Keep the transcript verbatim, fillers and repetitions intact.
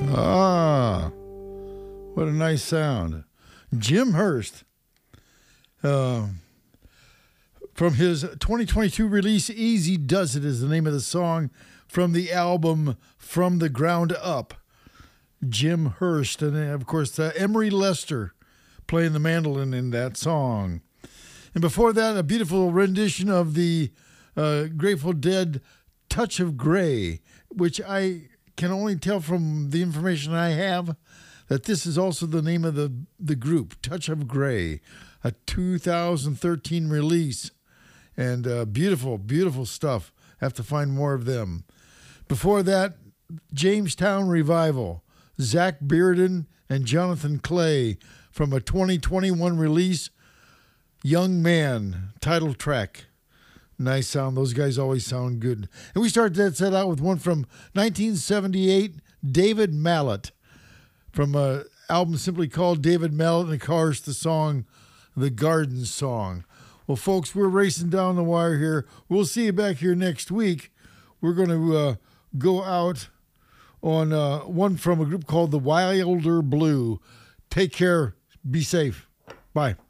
Ah, what a nice sound. Jim Hurst. Uh, from his twenty twenty-two release, Easy Does It is the name of the song from the album From the Ground Up. Jim Hurst. And, of course, uh, Emery Lester playing the mandolin in that song. And before that, a beautiful rendition of the uh, Grateful Dead Touch of Grey, which I can only tell from the information I have that this is also the name of the, the group, Touch of Grey, a two thousand thirteen release. And uh, beautiful, beautiful stuff. Have to find more of them. Before that, Jamestown Revival, Zach Bearden and Jonathan Clay from a twenty twenty-one release, Young Man, title track. Nice sound. Those guys always sound good. And we started that set out with one from nineteen seventy-eight, David Mallet, from an album simply called David Mallet, and of course the song, The Garden Song. Well, folks, we're racing down the wire here. We'll see you back here next week. We're going to uh, go out on uh, one from a group called The Wilder Blue. Take care. Be safe. Bye.